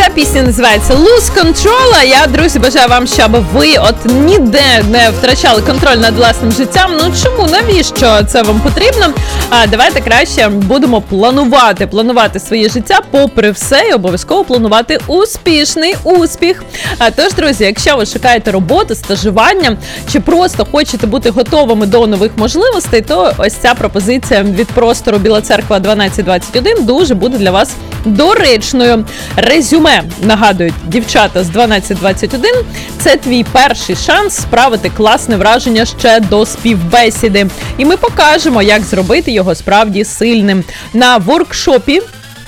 пісня називається Lose Control. А я, друзі, бажаю вам, щоб ви ніде не втрачали контроль над власним життям. Ну чому? Навіщо це вам потрібно? Давайте краще будемо планувати своє життя попри все і обов'язково планувати успішний успіх. Тож, друзі, якщо ви шукаєте роботу, стажування чи просто хочете бути готовими до нових можливостей, то ось ця пропозиція від простору Біла Церква 1221 дуже буде для вас доречною. Резюме, нагадують дівчата з 1221, це твій перший шанс справити класне враження ще до співбесіди. І ми покажемо, як зробити його справді сильним. На воркшопі.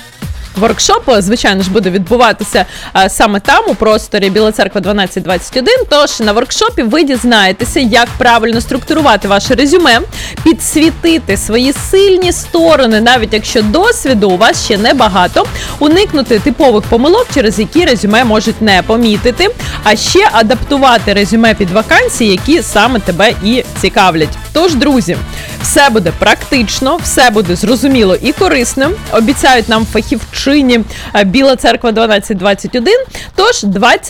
Воркшоп, звичайно ж, буде відбуватися саме там, у просторі Біла Церква 1221. Тож на воркшопі ви дізнаєтеся, як правильно структурувати ваше резюме, підсвітити свої сильні сторони, навіть якщо досвіду у вас ще небагато, уникнути типових помилок, через які резюме можуть не помітити, а ще адаптувати резюме під вакансії, які саме тебе і цікавлять. Тож, друзі, все буде практично, все буде зрозуміло і корисним. Обіцяють нам фахівчині Біла Церква 1221. Тож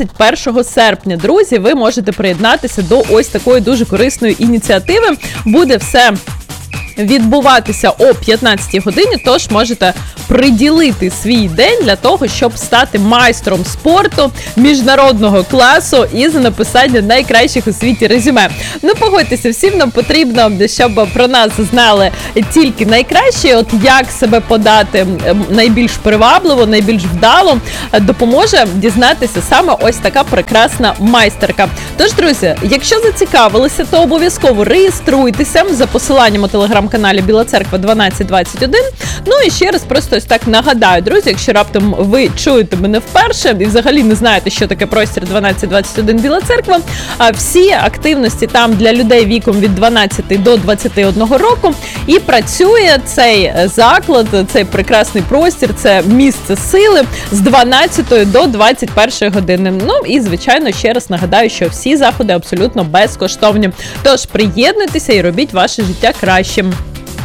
21 серпня, друзі, ви можете приєднатися до ось такої дуже корисної ініціативи. Буде все відбуватися о 15-й годині, тож можете приділити свій день для того, щоб стати майстром спорту міжнародного класу із написання найкращих у світі резюме. Ну, погодьтеся, всім нам потрібно, щоб про нас знали тільки найкраще. От як себе подати найбільш привабливо, найбільш вдало, допоможе дізнатися саме ось така прекрасна майстерка. Тож, друзі, якщо зацікавилися, то обов'язково реєструйтеся за посиланням у телеграм-каналі Біла Церква 1221. Ну і ще раз просто ось так нагадаю, друзі, якщо раптом ви чуєте мене вперше і взагалі не знаєте, що таке простір 1221 Біла Церква, всі активності там для людей віком від 12 до 21 року. І працює цей заклад, цей прекрасний простір, це місце сили з 12 до 21 години. Ну і, звичайно, ще раз нагадаю, що всі заходи абсолютно безкоштовні. Тож приєднуйтеся і робіть ваше життя кращим.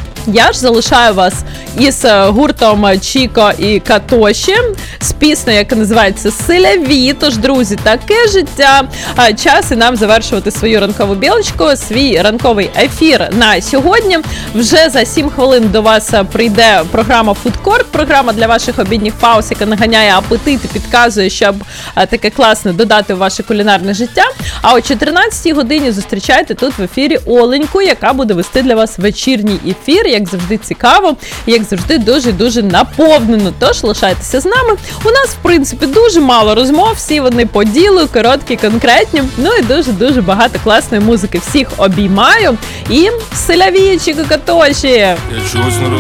Я ж залишаю вас із гуртом Чіко і Катоші з піснею, яка називається «Селяві». Тож, друзі, таке життя. Час і нам завершувати свою ранкову білочку, свій ранковий ефір на сьогодні. Вже за 7 хвилин до вас прийде програма Food Court, програма для ваших обідніх пауз, яка наганяє апетит і підказує, щоб таке класне додати у ваше кулінарне життя. А о 14-й годині зустрічайте тут в ефірі Оленьку, яка буде вести для вас вечірній ефір, як завжди цікаво, як завжди дуже-дуже наповнено. Тож лишайтеся з нами. У нас, в принципі, дуже мало розмов, всі вони по ділу, короткі, конкретні. Ну і дуже-дуже багато класної музики. Всіх обіймаю. І селяві, Чіко, Катоші!